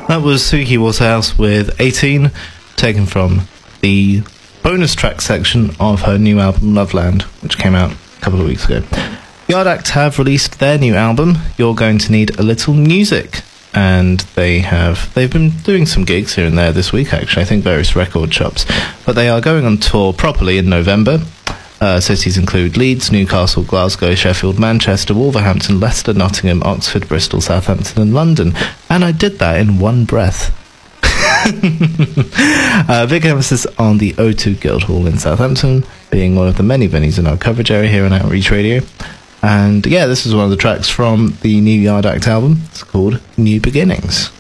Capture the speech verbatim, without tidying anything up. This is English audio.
That was Suki Waterhouse with eighteen, taken from the bonus track section of her new album Loveland, which came out a couple of weeks ago. Yard Act have released their new album, You're Going to Need a Little Music, and they have they've been doing some gigs here and there this week, actually, I think various record shops, but they are going on tour properly in November. Uh, cities include Leeds, Newcastle, Glasgow, Sheffield, Manchester, Wolverhampton, Leicester, Nottingham, Oxford, Bristol, Southampton and London, and I did that in one breath. uh, big emphasis on the O two Guildhall in Southampton, being one of the many venues in our coverage area here on Outreach Radio. And yeah, this is one of the tracks from the new Yard Act album. It's called New Beginnings.